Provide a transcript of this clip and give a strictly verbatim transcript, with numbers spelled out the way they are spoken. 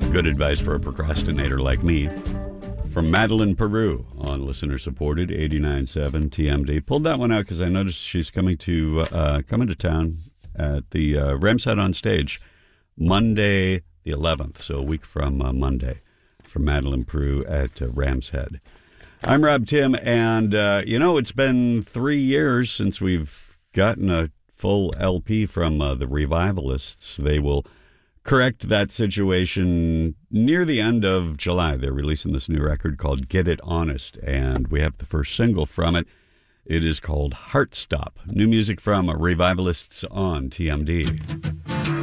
Good advice for a procrastinator like me. From Madeline Peru on listener-supported eighty-nine point seven T M D. Pulled that one out because I noticed she's coming to uh, coming to town at the uh, Ram's Head on Stage Monday the eleventh, so a week from uh, Monday, from Madeline Peru at uh, Ram's Head. I'm Rob Tim, and uh, you know, it's been three years since we've gotten a full L P from uh, the Revivalists. They will correct that situation near the end of July. They're releasing this new record called Get It Honest, and we have the first single from it. It is called Heart Stop. New music from Revivalists on T M D.